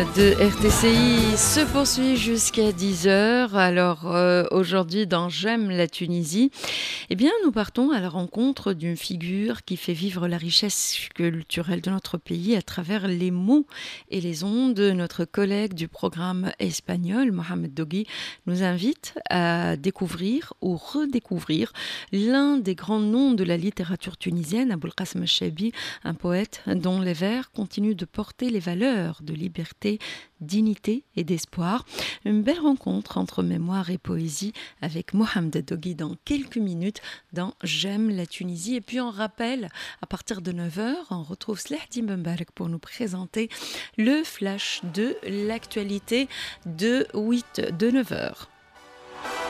De RTCI se poursuit jusqu'à 10 heures. Alors aujourd'hui dans J'aime la Tunisie, eh bien nous partons à la rencontre d'une figure qui fait vivre la richesse culturelle de notre pays à travers les mots et les ondes. Notre collègue du programme espagnol, Mohamed Dogui, nous invite à découvrir ou redécouvrir l'un des grands noms de la littérature tunisienne, Aboul Qassem Chabi, un poète dont les vers continuent de porter les valeurs de liberté, dignité et d'espoir. Une belle rencontre entre mémoire et poésie avec Mohamed Dogui dans quelques minutes dans J'aime la Tunisie. Et puis on rappelle, à partir de 9 heures, on retrouve Slahdi Mbarek pour nous présenter le flash de l'actualité de 9 heures.